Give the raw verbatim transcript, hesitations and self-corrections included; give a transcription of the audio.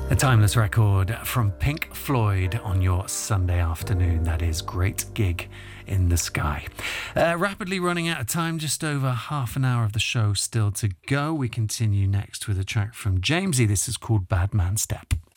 A timeless record from Pink Floyd on your Sunday afternoon. That is Great Gig in the Sky. Uh, rapidly running out of time, just over half an hour of the show still to go. We continue next with a track from Jamesy. This is called Bad Man Step.